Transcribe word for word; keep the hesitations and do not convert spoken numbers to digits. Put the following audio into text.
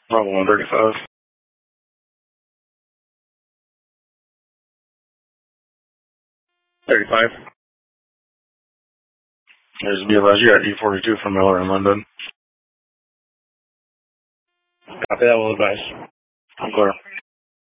Bravo one thirty-five. thirty-five. There's B L S. You got E forty-two from Miller in London. Copy that, will advise. I'm clear.